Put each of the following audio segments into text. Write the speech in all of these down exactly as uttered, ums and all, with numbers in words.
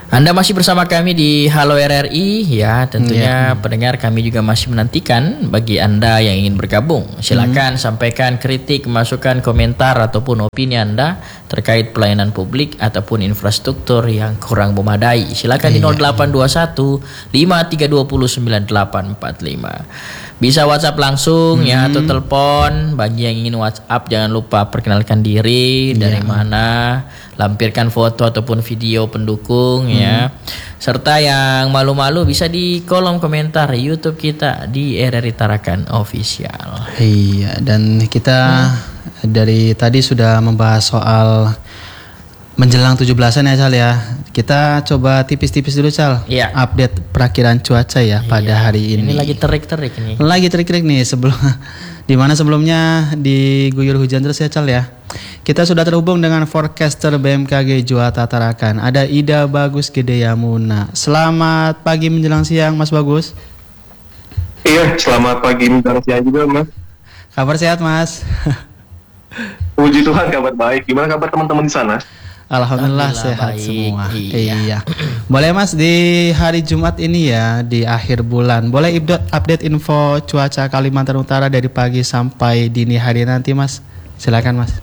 Anda masih bersama kami di Halo R R I ya, tentunya Ya. pendengar kami juga masih menantikan bagi Anda yang ingin bergabung. Silakan hmm. sampaikan kritik, masukan, komentar ataupun opini Anda terkait pelayanan publik ataupun infrastruktur yang kurang memadai. Silakan di nol delapan dua satu lima tiga dua nol sembilan delapan empat lima. Bisa WhatsApp langsung hmm. ya atau telepon. Bagi yang ingin WhatsApp jangan lupa perkenalkan diri, dari ya. mana, lampirkan foto ataupun video pendukung hmm. ya. Serta yang malu-malu bisa di kolom komentar YouTube kita di R R I Tarakan Official. Iya, dan kita hmm. dari tadi sudah membahas soal menjelang tujuh belasan ya Cal ya. Kita coba tipis-tipis dulu Cal. Iya. Update perakiran cuaca ya pada iya. hari ini. Ini lagi terik-terik nih. Lagi terik-terik nih sebelum di mana sebelumnya diguyur hujan terus ya Cal ya. Kita sudah terhubung dengan forecaster B M K G Juwata Tarakan. Ada Ida Bagus Gede Yamuna. Selamat pagi menjelang siang Mas Bagus. Iya, selamat pagi menjelang siang juga Mas. Kabar sehat Mas? Puji Tuhan kabar baik. Gimana kabar teman-teman di sana? Alhamdulillah, Alhamdulillah sehat baik. Semua. Iya. iya. Boleh Mas di hari Jumat ini ya, di akhir bulan, boleh update info cuaca Kalimantan Utara dari pagi sampai dini hari nanti Mas. Silakan Mas.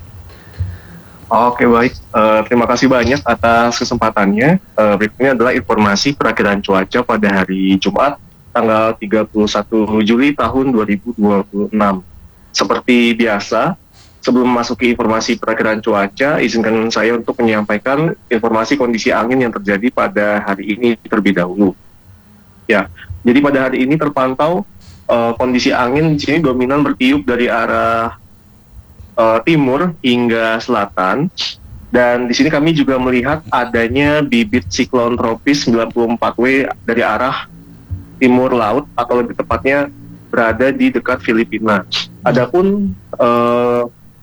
Oke baik, uh, terima kasih banyak atas kesempatannya. Uh, berikut ini adalah informasi perakiraan cuaca pada hari Jumat tanggal tiga puluh satu Juli tahun dua ribu dua puluh enam. Seperti biasa, sebelum memasuki informasi perakiraan cuaca, izinkan saya untuk menyampaikan informasi kondisi angin yang terjadi pada hari ini terlebih dahulu. Ya, jadi pada hari ini terpantau uh, kondisi angin di sini dominan bertiup dari arah uh, timur hingga selatan, dan di sini kami juga melihat adanya bibit siklon tropis sembilan puluh empat W dari arah timur laut, atau lebih tepatnya berada di dekat Filipina. Adapun uh,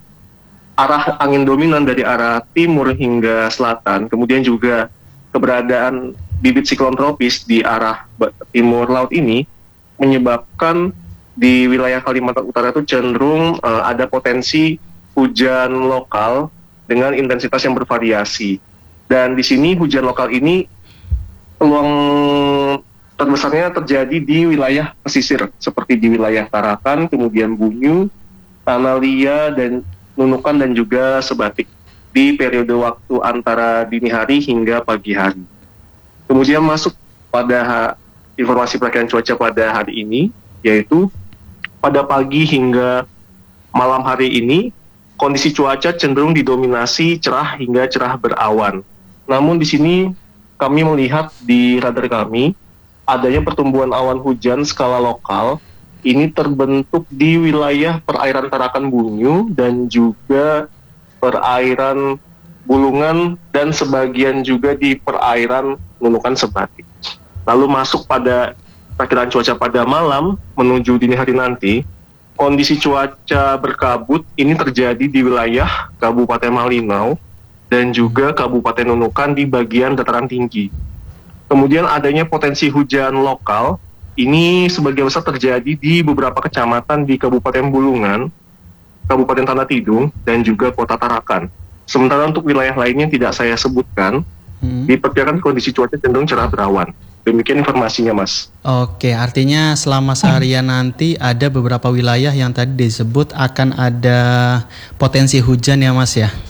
arah angin dominan dari arah timur hingga selatan, kemudian juga keberadaan bibit siklon tropis di arah timur laut ini menyebabkan di wilayah Kalimantan Utara itu cenderung uh, ada potensi hujan lokal dengan intensitas yang bervariasi. Dan di sini hujan lokal ini peluang terbesarnya terjadi di wilayah pesisir seperti di wilayah Tarakan, kemudian Bunyu, Tanah Lia, dan Nunukan dan juga Sebatik di periode waktu antara dini hari hingga pagi hari. Kemudian masuk pada ha- informasi perakiraan cuaca pada hari ini, yaitu pada pagi hingga malam hari ini kondisi cuaca cenderung didominasi cerah hingga cerah berawan. Namun di sini kami melihat di radar kami adanya pertumbuhan awan hujan skala lokal. Ini terbentuk di wilayah perairan Tarakan Bunyu dan juga perairan Bulungan dan sebagian juga di perairan Nunukan Sebatik. Lalu masuk pada perkiraan cuaca pada malam menuju dini hari nanti, kondisi cuaca berkabut ini terjadi di wilayah Kabupaten Malinau dan juga Kabupaten Nunukan di bagian dataran tinggi. Kemudian adanya potensi hujan lokal, ini sebagian besar terjadi di beberapa kecamatan di Kabupaten Bulungan, Kabupaten Tanah Tidung, dan juga Kota Tarakan. Sementara untuk wilayah lainnya tidak saya sebutkan, hmm. diperkirakan kondisi cuaca cenderung cerah berawan. Demikian informasinya Mas. Oke, artinya selama seharian hmm. nanti ada beberapa wilayah yang tadi disebut akan ada potensi hujan ya Mas ya?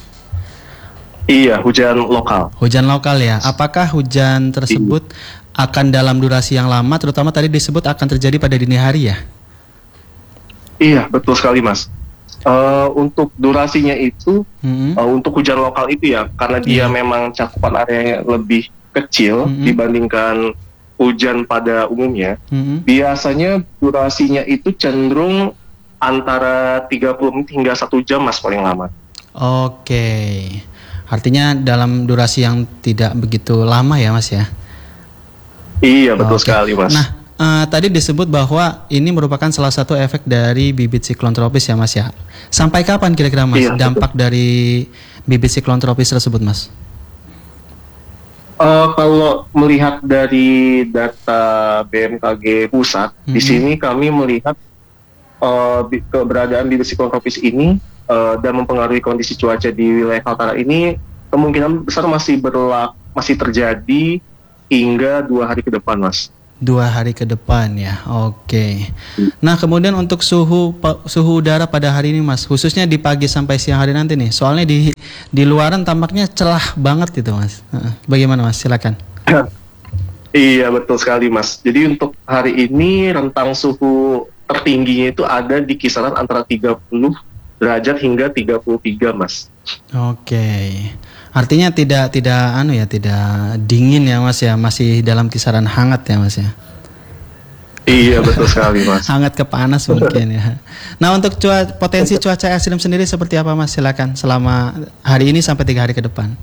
Iya, hujan lokal. Hujan lokal ya. Apakah hujan tersebut iya. akan dalam durasi yang lama, terutama tadi disebut akan terjadi pada dini hari ya? Iya, betul sekali Mas. Uh, untuk durasinya itu, mm-hmm. uh, untuk hujan lokal itu ya, karena dia yeah. memang cakupan areanya lebih kecil mm-hmm. dibandingkan hujan pada umumnya, mm-hmm. biasanya durasinya itu cenderung antara tiga puluh menit hingga satu jam Mas paling lama. Oke, artinya dalam durasi yang tidak begitu lama ya Mas ya? Iya, betul Oke. sekali Mas. Nah, uh, tadi disebut bahwa ini merupakan salah satu efek dari bibit siklon tropis ya Mas ya. Sampai kapan kira-kira Mas iya, dampak betul. dari bibit siklon tropis tersebut Mas? Uh, kalau melihat dari data B M K G pusat, mm-hmm. di sini kami melihat uh, keberadaan bibit siklon tropis ini uh, dan mempengaruhi kondisi cuaca di wilayah Kaltara ini kemungkinan besar masih berlaku, masih terjadi hingga dua hari ke depan, Mas. Dua hari ke depan ya, oke. Nah kemudian untuk suhu suhu udara pada hari ini Mas, khususnya di pagi sampai siang hari nanti nih. Soalnya di di luaran tampaknya celah banget gitu Mas. Bagaimana Mas? Silakan. Iya betul sekali Mas. Jadi untuk hari ini rentang suhu tertingginya itu ada di kisaran antara tiga puluh derajat hingga tiga puluh tiga Mas. Oke. Artinya tidak tidak anu ya, tidak dingin ya Mas ya, masih dalam kisaran hangat ya Mas ya. Iya betul sekali Mas. Hangat ke panas mungkin ya. Nah untuk cuaca, potensi cuaca ekstrim sendiri seperti apa Mas? Silakan selama hari ini sampai tiga hari ke depan.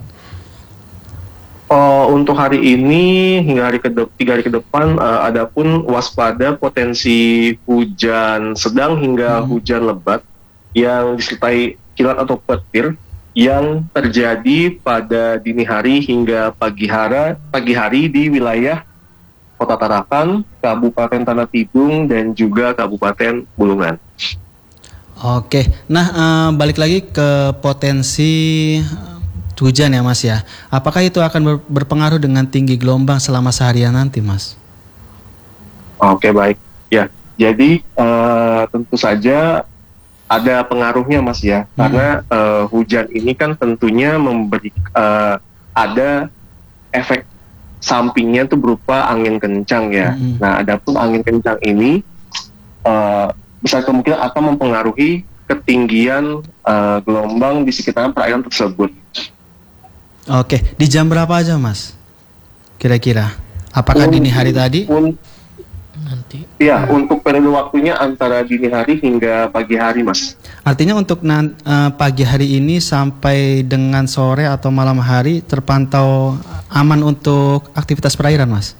Oh, untuk hari ini hingga hari ke tiga hari ke depan, uh, adapun waspada potensi hujan sedang hingga hmm. hujan lebat yang disertai kilat atau petir yang terjadi pada dini hari hingga pagi hari, pagi hari di wilayah Kota Tarakan, Kabupaten Tanah Tidung, dan juga Kabupaten Bulungan. Oke, nah uh, balik lagi ke potensi hujan ya Mas ya. Apakah itu akan ber- berpengaruh dengan tinggi gelombang selama seharian nanti Mas? Oke baik, ya. Jadi uh, tentu saja ada pengaruhnya Mas ya, hmm. karena uh, hujan ini kan tentunya memberi uh, ada efek sampingnya tuh berupa angin kencang ya. Hmm. Nah, adapun angin kencang ini uh, besar kemungkinan akan mempengaruhi ketinggian uh, gelombang di sekitaran perairan tersebut. Oke, di jam berapa aja Mas? Kira-kira? Apakah un- dini hari tadi? Un- Nanti. Ya, hmm. untuk periode waktunya antara dini hari hingga pagi hari, Mas. Artinya untuk nan, uh, pagi hari ini sampai dengan sore atau malam hari terpantau aman untuk aktivitas perairan, Mas?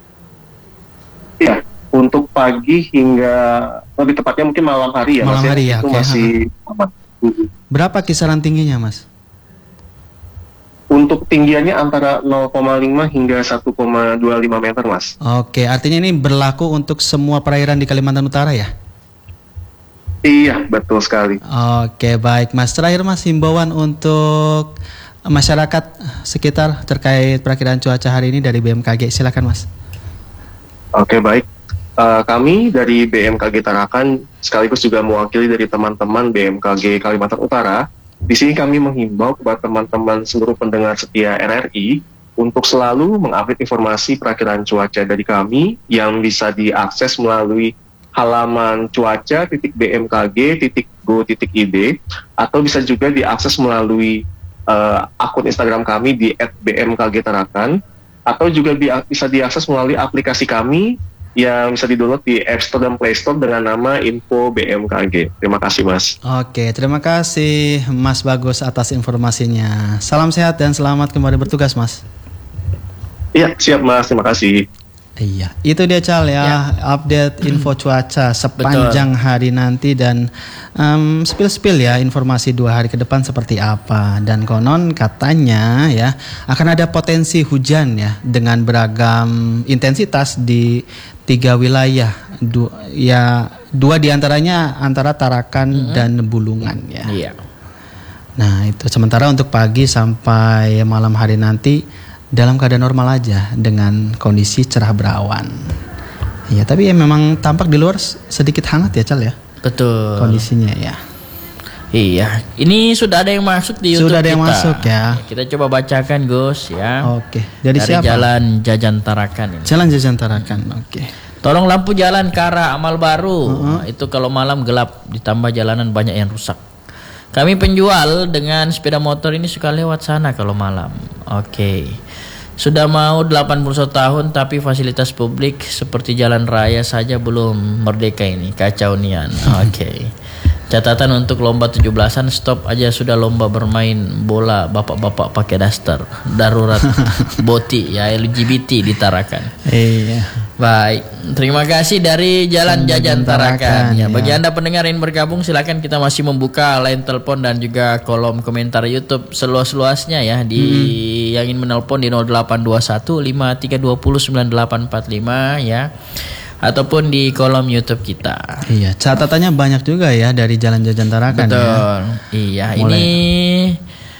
Ya, untuk pagi hingga lebih tepatnya mungkin malam hari ya, malam Mas. Malam hari ya, itu okay. masih aman. Berapa kisaran tingginya, Mas? Untuk tinggiannya antara nol koma lima hingga satu koma dua lima meter, Mas. Oke, artinya ini berlaku untuk semua perairan di Kalimantan Utara ya? Iya, betul sekali. Oke, baik Mas. Terakhir Mas, himbauan untuk masyarakat sekitar terkait perakiraan cuaca hari ini dari B M K G. Silakan Mas. Oke, baik. Uh, kami dari B M K G Tarakan sekaligus juga mewakili dari teman-teman B M K G Kalimantan Utara. Di sini kami menghimbau kepada teman-teman seluruh pendengar setia R R I untuk selalu mengupdate informasi perakiraan cuaca dari kami yang bisa diakses melalui halaman cuaca titik b m k g titik go titik i d atau bisa juga diakses melalui uh, akun Instagram kami di et b m k g tarakan atau juga di, bisa diakses melalui aplikasi kami yang bisa di-download di App Store dan Play Store dengan nama Info B M K G. Terima kasih Mas. Oke, terima kasih Mas Bagus atas informasinya. Salam sehat dan selamat kembali bertugas Mas. Iya, siap Mas. Terima kasih. Iya, itu dia Cal ya, ya. Update info cuaca sepanjang Betul. hari nanti dan um, spill-spill ya informasi dua hari ke depan seperti apa. Dan konon katanya ya akan ada potensi hujan ya dengan beragam intensitas di tiga wilayah, du, ya dua diantaranya antara Tarakan mm-hmm. dan Bulungan ya. Iya. Nah itu sementara untuk pagi sampai malam hari nanti dalam keadaan normal aja dengan kondisi cerah berawan. Iya, tapi ya memang tampak di luar sedikit hangat ya, Cal ya. Betul. Kondisinya ya. Iya, ini sudah ada yang masuk di YouTube Sudah ada kita. yang masuk ya. Kita coba bacakan, Gus ya. Oke. Dari, Dari siapa? Jalan Jajan Tarakan ini. Jalan Jajan Tarakan. Oke. Tolong lampu jalan ke arah Amal Baru. Uh-huh. Itu kalau malam gelap, ditambah jalanan banyak yang rusak. Kami penjual dengan sepeda motor ini suka lewat sana kalau malam. Oke. Okay. Sudah mau delapan puluh satu tahun tapi fasilitas publik seperti jalan raya saja belum merdeka ini. Kacau nian. Oke. Okay. Catatan untuk lomba tujuh belasan, stop aja sudah lomba bermain bola bapak-bapak pakai daster. Darurat boti ya L G B T ditarakan. Iya. Baik, terima kasih dari Jalan Jajan Tarakan. Ya, bagi ya. Anda pendengar yang bergabung, silakan kita masih membuka line telepon dan juga kolom komentar YouTube seluas-luasnya ya di hmm. yang ingin menelpon di nol delapan dua satu lima tiga dua nol sembilan delapan empat lima ya. Ataupun di kolom YouTube kita. Iya, catatannya banyak juga ya dari Jalan Jajan Tarakan. Betul. Ya. Iya, Mulai. ini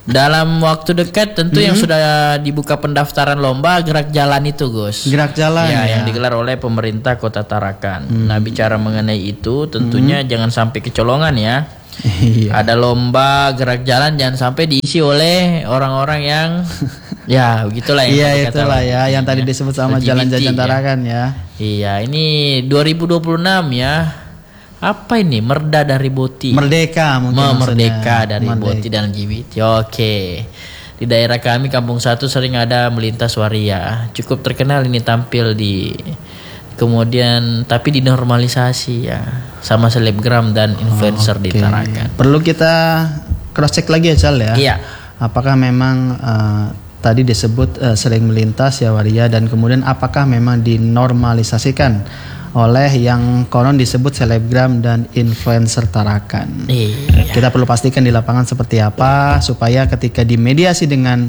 Dalam waktu dekat tentu yang sudah dibuka pendaftaran lomba gerak jalan itu, Gus. Gerak jalan ya, ya. yang digelar oleh pemerintah Kota Tarakan. Nah, bicara mengenai itu tentunya jangan sampai kecolongan ya. Iya. Ada lomba gerak jalan jangan sampai diisi oleh orang-orang yang ya begitulah yang Iya tadi kata itulah ya Mas, yang tadi disebut sama L G B T jalan jajan ya. Tarakan ya. Iya, ini dua ribu dua puluh enam ya. Apa ini? Merda dari Boti. Merdeka mungkin Me- maksudnya. Merdeka dari Merdeka. Boti dan L G B T. Oke. Di daerah kami Kampung Satu sering ada melintas waria. Cukup terkenal ini tampil di kemudian tapi dinormalisasi ya sama selebgram dan influencer di Oke. Tarakan. Perlu kita cross check lagi ya Cal ya. Iya. Apakah memang eh, tadi disebut eh, sering melintas ya waria dan kemudian apakah memang dinormalisasikan oleh yang konon disebut selebgram dan influencer Tarakan. Iya. Kita perlu pastikan di lapangan seperti apa supaya ketika dimediasi dengan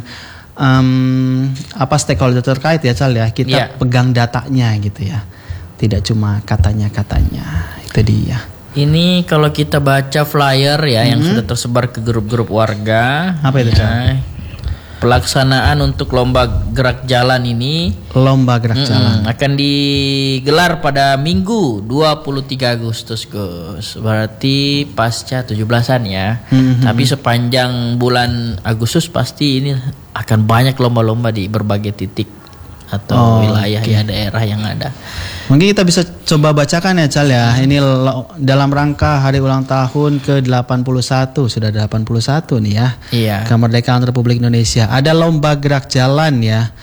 em, apa stakeholder terkait ya Cal ya kita Iya. pegang datanya gitu ya. Tidak cuma katanya-katanya. Itu dia. Ini kalau kita baca flyer ya yang sudah tersebar ke grup-grup warga. Apa itu, ya, pelaksanaan untuk lomba gerak jalan ini Lomba gerak jalan. mm, akan digelar pada Minggu dua puluh tiga Agustus, Gus. Berarti pasca tujuh belasan ya. Mhm. Tapi sepanjang bulan Agustus pasti ini akan banyak lomba-lomba di berbagai titik atau Oh, wilayah ya daerah yang ada. Mungkin kita bisa coba bacakan ya Cal ya. Ini lo- dalam rangka hari ulang tahun ke delapan puluh satu, sudah delapan puluh satu nih ya. Iya. Kemerdekaan Republik Indonesia. Ada lomba gerak jalan ya.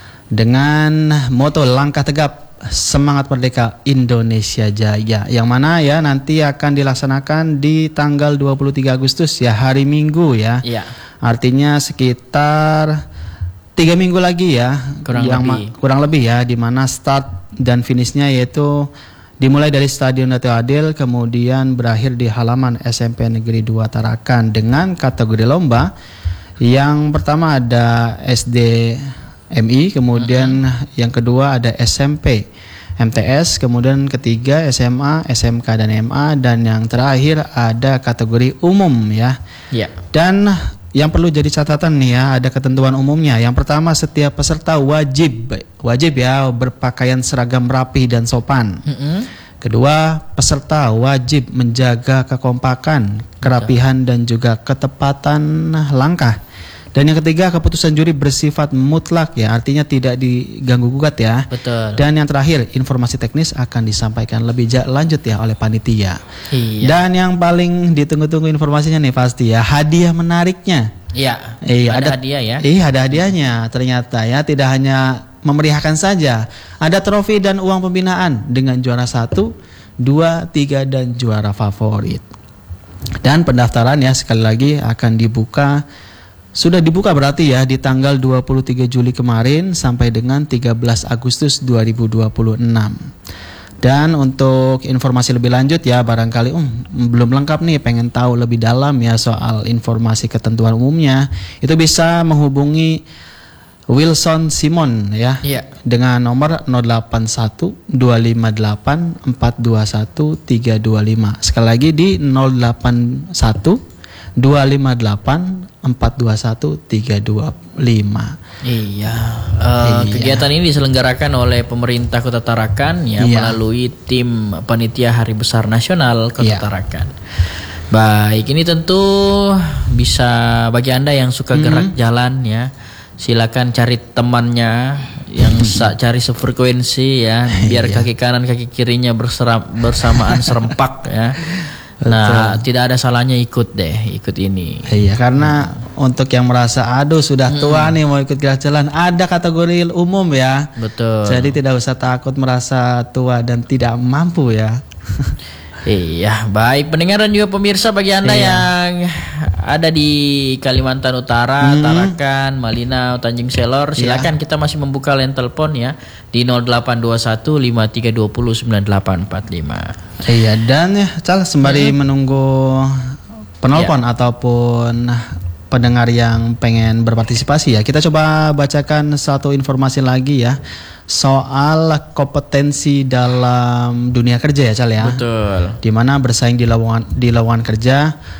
Dengan moto langkah tegap semangat merdeka Indonesia Jaya. Yang mana ya nanti akan dilaksanakan di tanggal dua puluh tiga Agustus ya, hari Minggu ya. Iya. Artinya sekitar tiga minggu lagi ya, Kurang yang lebih. ma- kurang lebih ya, di mana start dan finishnya yaitu dimulai dari Stadion Dato Adil, kemudian berakhir di halaman S M P Negeri dua Tarakan dengan kategori lomba. Yang pertama ada S D M I, kemudian yang kedua ada S M P M T S, kemudian ketiga S M A, S M K dan M A, dan yang terakhir ada kategori umum ya. Iya. Dan yang perlu jadi catatan nih ya, ada ketentuan umumnya. Yang pertama, setiap peserta wajib wajib ya berpakaian seragam rapi dan sopan. Mm-mm. Kedua, peserta wajib menjaga kekompakan, kerapihan dan juga ketepatan langkah. Dan yang ketiga, keputusan juri bersifat mutlak ya, artinya tidak diganggu gugat ya. Betul. Dan yang terakhir, informasi teknis akan disampaikan lebih ja- lanjut ya oleh panitia. Iya. Dan yang paling ditunggu-tunggu informasinya nih pasti ya, hadiah menariknya. Iya. Iya, ada, hadiah ya. Iya, ada hadiahnya ternyata ya, tidak hanya memeriahkan saja. Ada trofi dan uang pembinaan dengan juara satu, dua, tiga dan juara favorit. Dan pendaftaran ya sekali lagi akan dibuka, sudah dibuka berarti ya di tanggal dua puluh tiga Juli kemarin sampai dengan tiga belas Agustus dua ribu dua puluh enam. Dan untuk informasi lebih lanjut ya, barangkali um, belum lengkap nih, pengen tahu lebih dalam ya soal informasi ketentuan umumnya, itu bisa menghubungi Wilson Simon ya. Iya. Dengan nomor nol delapan satu dua lima delapan empat dua satu tiga dua lima. Sekali lagi di nol delapan satu dua lima delapan empat dua satu tiga dua lima. Iya. Uh, Iya. Kegiatan ini diselenggarakan oleh pemerintah Kota Tarakan ya, Iya. melalui tim panitia Hari Besar Nasional Kota Iya. Tarakan. Baik, ini tentu bisa bagi Anda yang suka gerak jalan ya, silakan cari temannya yang sa- cari sefrekuensi ya, biar kaki kanan kaki kirinya berseram- bersamaan serempak ya. Nah, tidak ada salahnya ikut deh, ikut ini. Iya, karena untuk yang merasa aduh sudah tua nih mau ikut gerak jalan, ada kategori umum ya. Betul. Jadi tidak usah takut merasa tua dan tidak mampu ya. Iya, baik pendengar dan juga pemirsa, bagi Anda Iya. yang ada di Kalimantan Utara, Tarakan, Malinau, Tanjung Selor, silakan kita masih membuka line telepon ya di nol delapan dua satu lima tiga dua nol sembilan delapan empat lima. Iya, dan ya Cal, sembari menunggu penelpon ataupun pendengar yang pengen berpartisipasi ya, kita coba bacakan satu informasi lagi ya soal kompetensi dalam dunia kerja ya Cal ya. Betul. Di mana bersaing di lowongan di lowongan kerja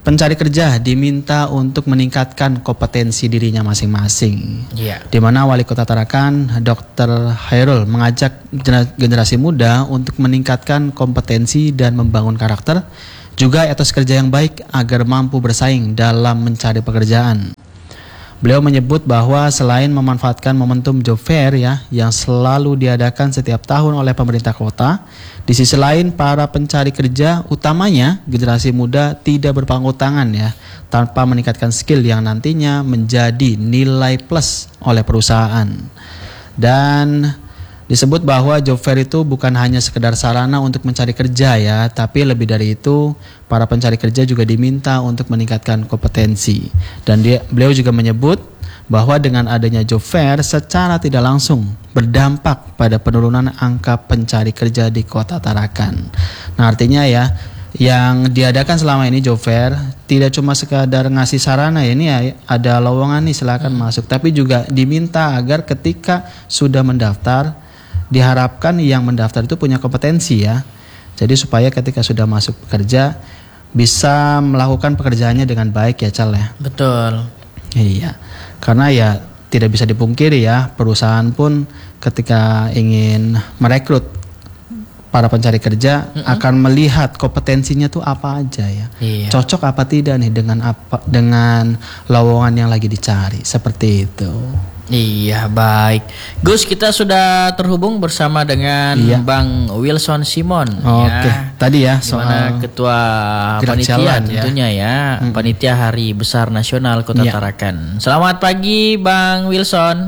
pencari kerja diminta untuk meningkatkan kompetensi dirinya masing-masing. Iya. Di mana Wali Kota Tarakan, dokter Hairul, mengajak generasi muda untuk meningkatkan kompetensi dan membangun karakter, juga etos kerja yang baik agar mampu bersaing dalam mencari pekerjaan. Beliau menyebut bahwa selain memanfaatkan momentum job fair ya yang selalu diadakan setiap tahun oleh pemerintah kota, di sisi lain para pencari kerja utamanya generasi muda tidak berpangku tangan ya tanpa meningkatkan skill yang nantinya menjadi nilai plus oleh perusahaan. Dan disebut bahwa job fair itu bukan hanya sekedar sarana untuk mencari kerja ya, tapi lebih dari itu para pencari kerja juga diminta untuk meningkatkan kompetensi. Dan dia, beliau juga menyebut bahwa dengan adanya job fair secara tidak langsung berdampak pada penurunan angka pencari kerja di Kota Tarakan. Nah artinya ya, yang diadakan selama ini job fair tidak cuma sekadar ngasih sarana ya, ini ya ada lowongan nih silakan hmm. masuk, tapi juga diminta agar ketika sudah mendaftar diharapkan yang mendaftar itu punya kompetensi ya. Jadi supaya ketika sudah masuk bekerja bisa melakukan pekerjaannya dengan baik ya Cal ya. Betul. Iya. Karena ya tidak bisa dipungkiri ya, perusahaan pun ketika ingin merekrut para pencari kerja mm-hmm. akan melihat kompetensinya tuh apa aja ya. Iya. Cocok apa tidak nih dengan apa dengan lowongan yang lagi dicari, seperti itu. Iya, baik. Gus, kita sudah terhubung bersama dengan iya. Bang Wilson Simon. Oh, ya. Oke, tadi ya soal ketua panitia tentunya ya, ya. Hmm. Panitia Hari Besar Nasional Kota iya. Tarakan. Selamat pagi, Bang Wilson.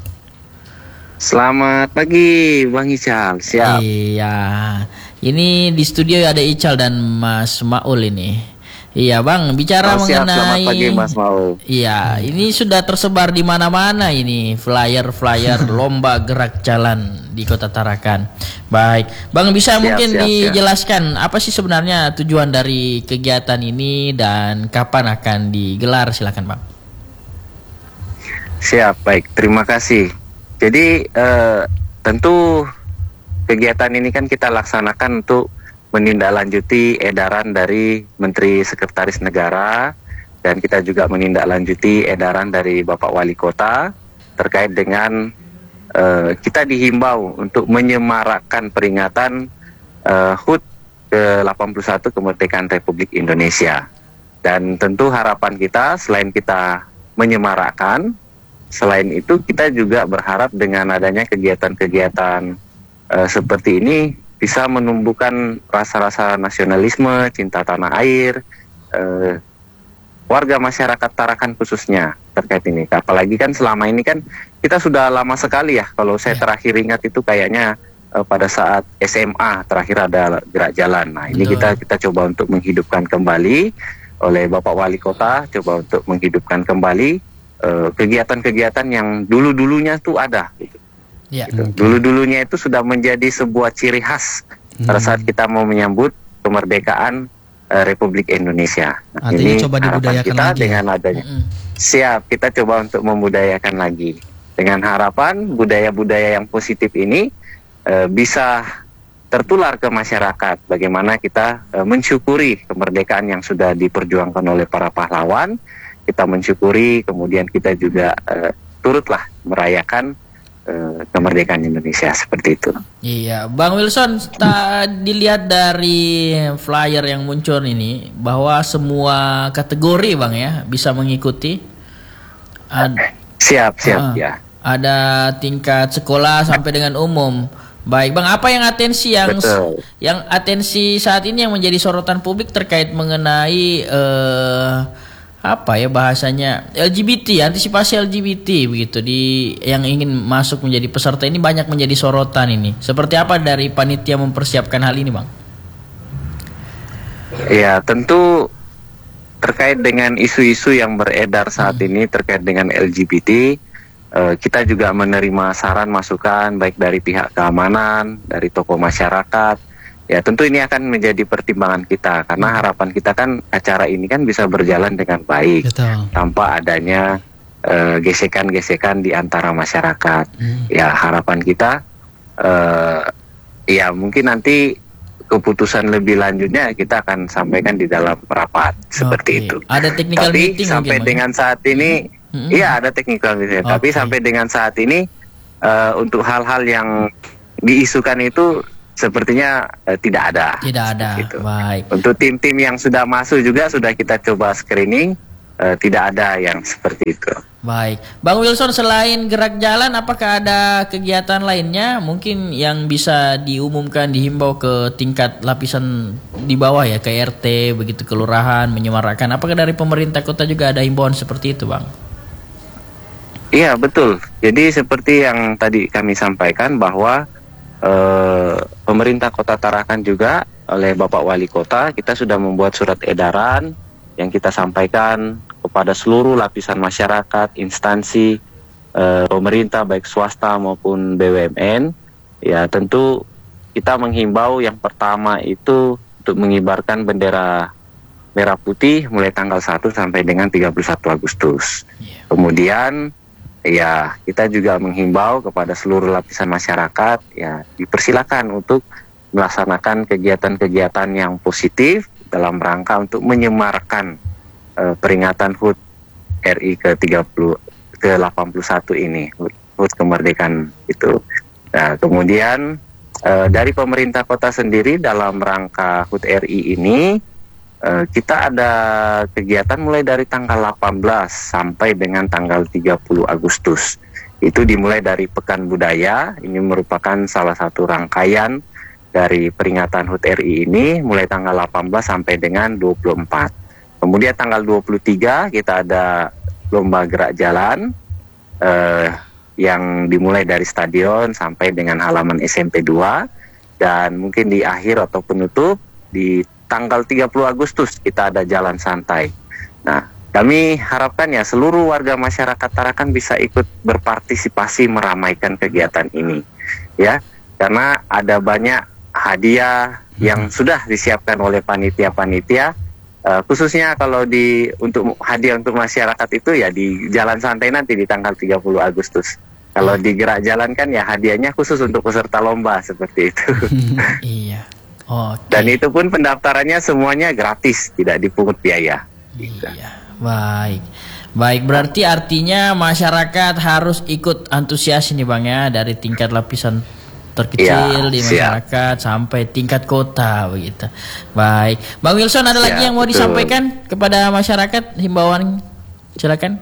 Selamat pagi, Bang Ical. Siap. Iya. Ini di studio ada Ical dan Mas Maul ini. Iya Bang, bicara oh, siap, mengenai pagi, Mas Mau. Iya, ini sudah tersebar di mana-mana ini flyer-flyer lomba gerak jalan di Kota Tarakan. Baik, Bang bisa siap, mungkin siap, dijelaskan siap. Apa sih sebenarnya tujuan dari kegiatan ini dan kapan akan digelar? Silakan Bang. Siap, baik. Terima kasih. Jadi eh, tentu kegiatan ini kan kita laksanakan untuk menindaklanjuti edaran dari Menteri Sekretaris Negara, dan kita juga menindaklanjuti edaran dari Bapak Wali Kota terkait dengan uh, kita dihimbau untuk menyemarakkan peringatan uh, H U T ke delapan puluh satu kemerdekaan Republik Indonesia. Dan tentu harapan kita selain kita menyemarakkan, selain itu kita juga berharap dengan adanya kegiatan-kegiatan uh, seperti ini bisa menumbuhkan rasa-rasa nasionalisme, cinta tanah air, eh, warga masyarakat Tarakan khususnya terkait ini. Apalagi kan selama ini kan kita sudah lama sekali ya, kalau saya terakhir ingat itu kayaknya eh, pada saat S M A terakhir ada gerak jalan. Nah ini kita kita coba untuk menghidupkan kembali oleh Bapak Wali Kota, coba untuk menghidupkan kembali eh, kegiatan-kegiatan yang dulu-dulunya tuh ada gitu. Ya. Gitu. Dulu-dulunya itu sudah menjadi sebuah ciri khas hmm. pada saat kita mau menyambut kemerdekaan uh, Republik Indonesia. Nah, artinya ini coba dibudayakan kita lagi dengan ya? adanya. Hmm. Siap, kita coba untuk membudayakan lagi. Dengan harapan budaya-budaya yang positif ini uh, bisa tertular ke masyarakat. Bagaimana kita uh, mensyukuri kemerdekaan yang sudah diperjuangkan oleh para pahlawan. Kita mensyukuri, kemudian kita juga uh, turutlah merayakan kemerdekaan Indonesia, seperti itu. Iya, Bang Wilson, tak dilihat dari flyer yang muncul ini bahwa semua kategori Bang ya bisa mengikuti. Ad, siap, siap uh, ya. Ada tingkat sekolah sampai dengan umum. Baik, Bang, apa yang atensi yang Betul. yang atensi saat ini yang menjadi sorotan publik terkait mengenai uh, apa ya bahasanya L G B T, antisipasi L G B T begitu di yang ingin masuk menjadi peserta ini banyak menjadi sorotan ini. Seperti apa dari panitia mempersiapkan hal ini, Bang? Ya, tentu terkait dengan isu-isu yang beredar saat hmm. ini terkait dengan L G B T, eh, kita juga menerima saran masukan baik dari pihak keamanan, dari tokoh masyarakat. Ya tentu ini akan menjadi pertimbangan kita karena harapan kita kan acara ini kan bisa berjalan dengan baik. Betul. Tanpa adanya uh, gesekan-gesekan di antara masyarakat. Hmm. Ya harapan kita uh, ya mungkin nanti keputusan lebih lanjutnya kita akan sampaikan di dalam rapat seperti Oke. itu. Ada technical Tapi meeting sampai mungkin, dengan saat ini, Hmm. iya ada technical meeting. Tapi Oke. sampai dengan saat ini uh, untuk hal-hal yang diisukan itu sepertinya uh, tidak ada. Tidak ada. Seperti itu. Baik. Untuk tim-tim yang sudah masuk juga sudah kita coba screening, uh, tidak ada yang seperti itu. Baik, Bang Wilson, selain gerak jalan, apakah ada kegiatan lainnya mungkin yang bisa diumumkan, dihimbau ke tingkat lapisan di bawah ya, ke R T, begitu kelurahan, menyemarakan? Apakah dari pemerintah kota juga ada himbauan seperti itu, Bang? Iya betul. Jadi seperti yang tadi kami sampaikan bahwa eh, pemerintah Kota Tarakan juga oleh Bapak Wali Kota kita sudah membuat surat edaran yang kita sampaikan kepada seluruh lapisan masyarakat, instansi eh, pemerintah baik swasta maupun B U M N. Ya tentu kita menghimbau yang pertama itu untuk mengibarkan bendera merah putih mulai tanggal satu sampai dengan tiga puluh satu Agustus. Yeah. Kemudian ya kita juga menghimbau kepada seluruh lapisan masyarakat ya dipersilakan untuk melaksanakan kegiatan-kegiatan yang positif dalam rangka untuk menyemarkan uh, peringatan H U T R I ke tiga puluh ke delapan puluh satu ini, H U T kemerdekaan itu. Nah, kemudian uh, dari pemerintah kota sendiri dalam rangka H U T R I ini uh, kita ada kegiatan mulai dari tanggal delapan belas sampai dengan tanggal tiga puluh Agustus. Itu dimulai dari Pekan Budaya, ini merupakan salah satu rangkaian dari peringatan H U T R I ini mulai tanggal delapan belas sampai dengan dua puluh empat. Kemudian tanggal dua puluh tiga kita ada lomba gerak jalan eh, yang dimulai dari stadion sampai dengan halaman S M P dua, dan mungkin di akhir atau penutup di tanggal tiga puluh Agustus kita ada jalan santai. Nah, kami harapkan ya seluruh warga masyarakat Tarakan bisa ikut berpartisipasi meramaikan kegiatan ini ya, karena ada banyak hadiah yang sudah disiapkan oleh panitia-panitia, uh, khususnya kalau di untuk hadiah untuk masyarakat itu ya di jalan santai nanti di tanggal tiga puluh Agustus. Kalau di gerak jalan kan ya hadiahnya khusus untuk peserta lomba seperti itu. Iya. Oke. Dan itu pun pendaftarannya semuanya gratis, tidak dipungut biaya. Iya. Baik. Baik, berarti artinya masyarakat harus ikut antusias ini Bang ya, dari tingkat lapisan terkecil ya, di siap. masyarakat sampai tingkat kota begitu. Baik, Bang Wilson, ada lagi Ya, yang mau betul. disampaikan kepada masyarakat, himbauan? Silakan.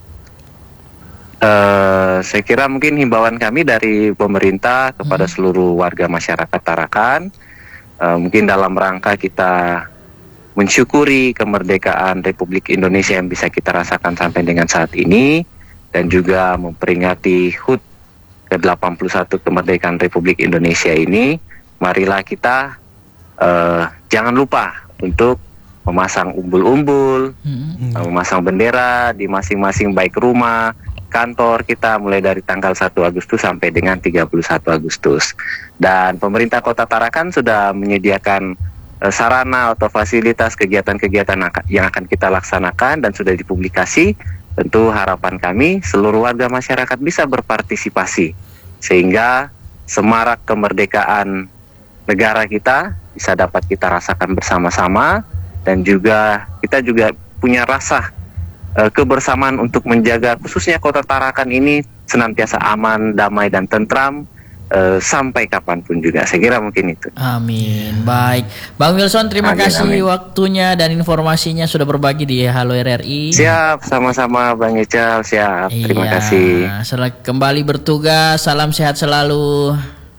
Uh, saya kira mungkin himbauan kami dari pemerintah kepada hmm. seluruh warga masyarakat Tarakan, uh, mungkin dalam rangka kita mensyukuri kemerdekaan Republik Indonesia yang bisa kita rasakan sampai dengan saat ini, dan juga memperingati H U T ke delapan puluh satu kemerdekaan Republik Indonesia ini, marilah kita uh, jangan lupa untuk memasang umbul-umbul, hmm. uh, memasang bendera di masing-masing baik rumah, kantor kita mulai dari tanggal satu Agustus sampai dengan tiga puluh satu Agustus. Dan pemerintah Kota Tarakan sudah menyediakan uh, sarana atau fasilitas kegiatan-kegiatan yang akan kita laksanakan dan sudah dipublikasi. Tentu harapan kami seluruh warga masyarakat bisa berpartisipasi sehingga semarak kemerdekaan negara kita bisa dapat kita rasakan bersama-sama, dan juga kita juga punya rasa uh, kebersamaan untuk menjaga khususnya Kota Tarakan ini senantiasa aman, damai dan tentram Uh, sampai kapanpun juga. Saya kira mungkin itu. Amin. Baik, Bang Wilson, terima Amin, kasih amin. waktunya dan informasinya sudah berbagi di Halo R R I. Siap, sama-sama Bang Ical. Siap, Iya, terima kasih. Sel- kembali bertugas, salam sehat selalu.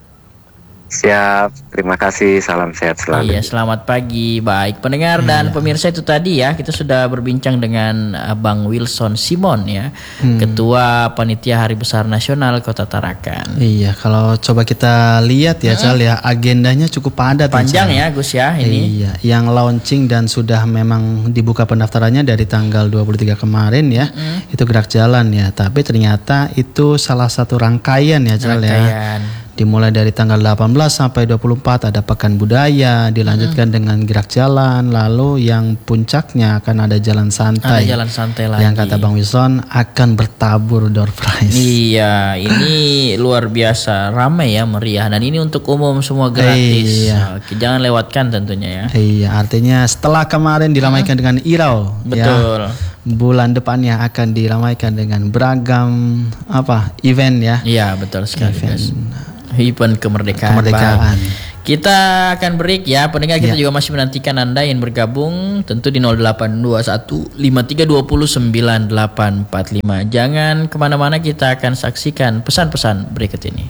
Siap, terima kasih. Salam sehat selalu. Iya, selamat pagi. Baik, pendengar dan pemirsa, itu tadi ya, kita sudah berbincang dengan uh, Bang Wilson Simon ya, Hmm. Ketua Panitia Hari Besar Nasional Kota Tarakan. Iya, kalau coba kita lihat ya, Cal ya, agendanya cukup padat. Panjang ya, Cal. ya, Gus ya ini. Iya, yang launching dan sudah memang dibuka pendaftarannya dari tanggal dua puluh tiga kemarin ya. Mm. Itu gerak jalan ya, tapi ternyata itu salah satu rangkaian ya, Cal ya. Rangkaian. Dimulai dari tanggal delapan belas sampai dua puluh empat ada Pekan Budaya, dilanjutkan hmm. dengan gerak jalan, lalu yang puncaknya akan ada jalan santai. Ada jalan santai lagi. Yang kata Bang Wilson akan bertabur door prize. Iya, ini luar biasa ramai ya, meriah, dan ini untuk umum semua gratis. Iya. Oke, jangan lewatkan tentunya ya. Iya, artinya setelah kemarin diramaikan hmm. dengan Irau, betul. Ya, bulan depannya akan diramaikan dengan beragam apa event ya. Iya, betul sekali. Event. Event kemerdekaan. Kemerdekaan. Kita akan break ya, pendengar, kita ya. juga masih menantikan Anda yang bergabung tentu di nol delapan dua satu lima tiga dua nol sembilan delapan empat lima. Jangan kemana-mana, kita akan saksikan pesan-pesan berikut ini.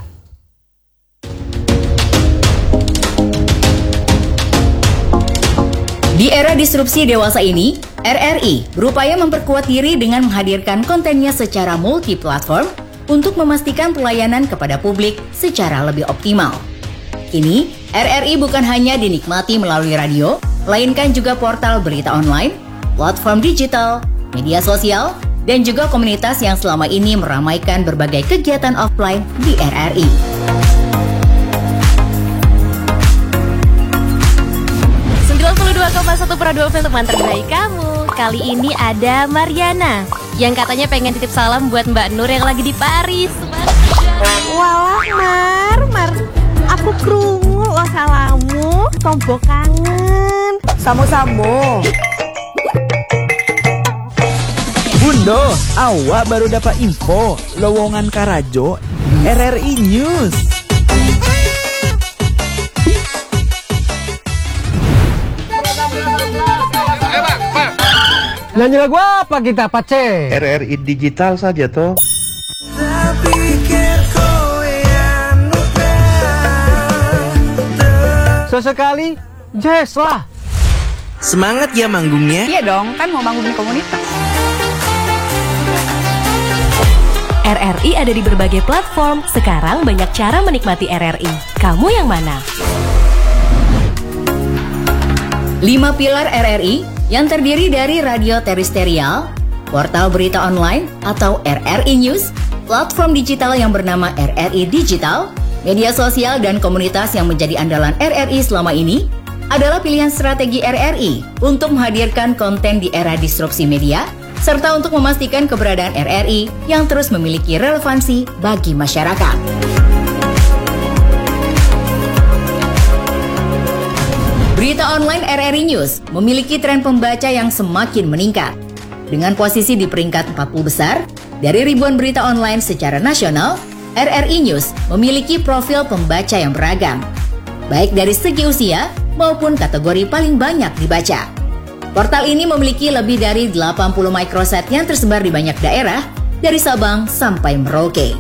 Di era disrupsi dewasa ini, R R I berupaya memperkuat diri dengan menghadirkan kontennya secara multi-platform untuk memastikan pelayanan kepada publik secara lebih optimal. Kini, R R I bukan hanya dinikmati melalui radio, melainkan juga portal berita online, platform digital, media sosial, dan juga komunitas yang selama ini meramaikan berbagai kegiatan offline di R R I. sembilan puluh dua koma satu Radio F M teman terbaik kamu. Kali ini ada Mariana yang katanya pengen titip salam buat Mbak Nur yang lagi di Paris. Walah Mar, Mar, aku krungu lo salamu, tombo kangen. Samo-samo. Bundo, awak baru dapat info lowongan Karajo R R I News. Nyanyi lagu apa kita, Pace? R R I digital saja toh. Sesekali jazz lah. Semangat ya manggungnya. Iya dong, kan mau bangun komunitas. R R I ada di berbagai platform. Sekarang banyak cara menikmati R R I. Kamu yang mana? Lima pilar R R I yang terdiri dari radio terestrial, portal berita online atau R R I News, platform digital yang bernama R R I Digital, media sosial dan komunitas yang menjadi andalan R R I selama ini adalah pilihan strategi R R I untuk menghadirkan konten di era disrupsi media, serta untuk memastikan keberadaan R R I yang terus memiliki relevansi bagi masyarakat. Berita online R R I News memiliki tren pembaca yang semakin meningkat. Dengan posisi di peringkat empat puluh besar, dari ribuan berita online secara nasional, R R I News memiliki profil pembaca yang beragam, baik dari segi usia maupun kategori paling banyak dibaca. Portal ini memiliki lebih dari delapan puluh microsite yang tersebar di banyak daerah, dari Sabang sampai Merauke.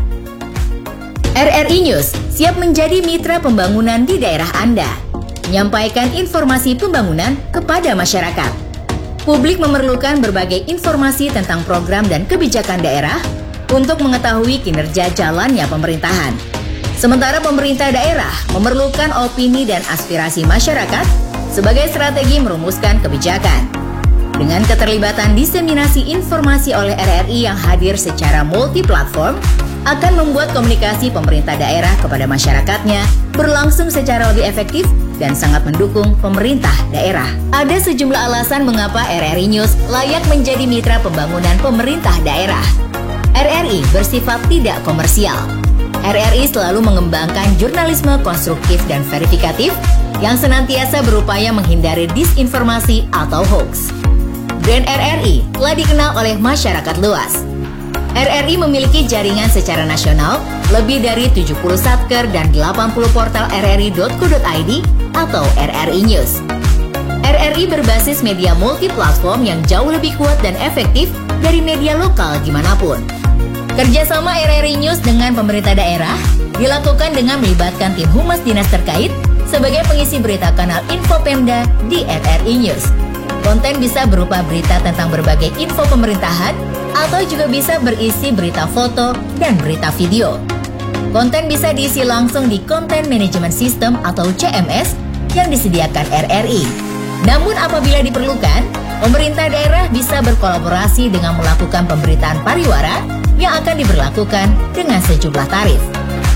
R R I News siap menjadi mitra pembangunan di daerah Anda, menyampaikan informasi pembangunan kepada masyarakat. Publik memerlukan berbagai informasi tentang program dan kebijakan daerah untuk mengetahui kinerja jalannya pemerintahan. Sementara pemerintah daerah memerlukan opini dan aspirasi masyarakat sebagai strategi merumuskan kebijakan. Dengan keterlibatan diseminasi informasi oleh R R I yang hadir secara multi-platform, akan membuat komunikasi pemerintah daerah kepada masyarakatnya berlangsung secara lebih efektif dan sangat mendukung pemerintah daerah. Ada sejumlah alasan mengapa R R I News layak menjadi mitra pembangunan pemerintah daerah. R R I bersifat tidak komersial. R R I selalu mengembangkan jurnalisme konstruktif dan verifikatif yang senantiasa berupaya menghindari disinformasi atau hoax. Brand R R I telah dikenal oleh masyarakat luas. R R I memiliki jaringan secara nasional lebih dari tujuh puluh satker dan delapan puluh portal r r i dot co dot i d atau R R I News. R R I berbasis media multi-platform yang jauh lebih kuat dan efektif dari media lokal dimanapun. Kerjasama R R I News dengan pemerintah daerah dilakukan dengan melibatkan tim humas dinas terkait sebagai pengisi berita kanal Info Pemda di R R I News. Konten bisa berupa berita tentang berbagai info pemerintahan atau juga bisa berisi berita foto dan berita video. Konten bisa diisi langsung di Content Management System atau C M S yang disediakan R R I. Namun apabila diperlukan, pemerintah daerah bisa berkolaborasi dengan melakukan pemberitaan pariwara yang akan diberlakukan dengan sejumlah tarif.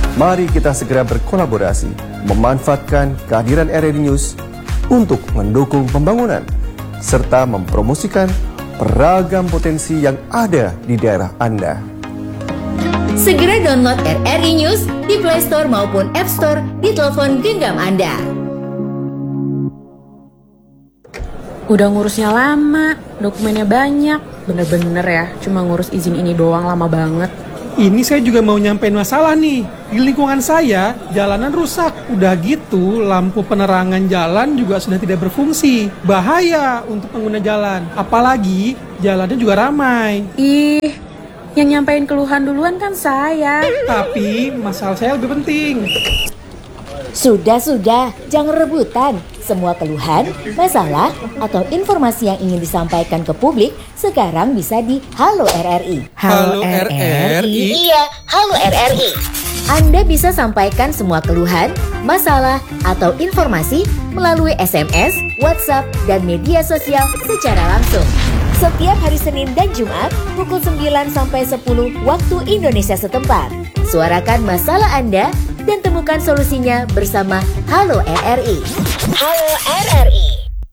Mari kita segera berkolaborasi, memanfaatkan kehadiran R R I News untuk mendukung pembangunan, serta mempromosikan beragam potensi yang ada di daerah Anda. Segera download R R I News di Play Store maupun App Store di telepon genggam Anda. Udah ngurusnya lama, dokumennya banyak, bener-bener ya, cuma ngurus izin ini doang lama banget. Ini saya juga mau nyampein masalah nih. Di lingkungan saya, jalanan rusak. Udah gitu, lampu penerangan jalan juga sudah tidak berfungsi. Bahaya untuk pengguna jalan. Apalagi, jalannya juga ramai. Ih, yang nyampein keluhan duluan kan saya. Tapi, masalah saya lebih penting. Sudah-sudah, jangan rebutan. Semua keluhan, masalah, atau informasi yang ingin disampaikan ke publik sekarang bisa di Halo R R I. Halo R R I? Iya, Halo R R I. Anda bisa sampaikan semua keluhan, masalah, atau informasi melalui S M S, WhatsApp, dan media sosial secara langsung. Setiap hari Senin dan Jumat pukul sembilan sampai sepuluh waktu Indonesia setempat. Suarakan masalah Anda dan temukan solusinya bersama Halo R R I. Halo R R I.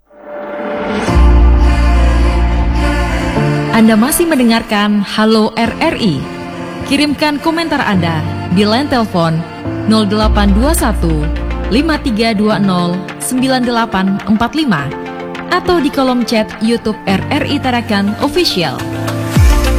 Anda masih mendengarkan Halo R R I. Kirimkan komentar Anda di line telepon nol delapan dua satu lima tiga dua nol sembilan delapan empat lima atau di kolom chat YouTube R R I Tarakan Official.